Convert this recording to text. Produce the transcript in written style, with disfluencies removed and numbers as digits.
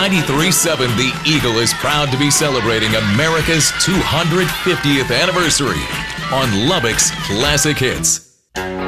93.7 The Eagle is proud to be celebrating America's 250th anniversary on Lubbock's Classic Hits.